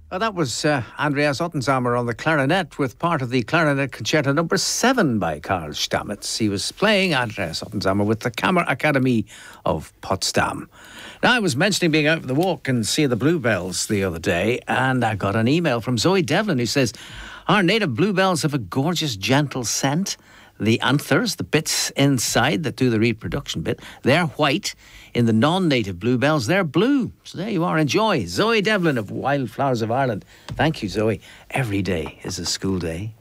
That was Andreas Ottensamer on the clarinet with part of the Clarinet Concerto number 7 by Karl Stamitz. He was playing, Andreas Ottensamer, with the Kammerakademie of Potsdam. Now, I was mentioning being out for the walk and seeing the bluebells the other day, and I got an email from Zoe Devlin who says, our native bluebells have a gorgeous, gentle scent. The anthers, the bits inside that do the reproduction bit, they're white. In the non-native bluebells, they're blue. So there you are. Enjoy. Zoe Devlin of Wildflowers of Ireland. Thank you, Zoe. Every day is a school day.